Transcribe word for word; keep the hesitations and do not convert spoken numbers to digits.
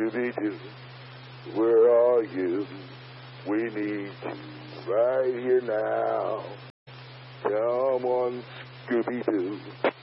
Scooby-Doo, where are you? We need you right here now. Come on, Scooby-Doo.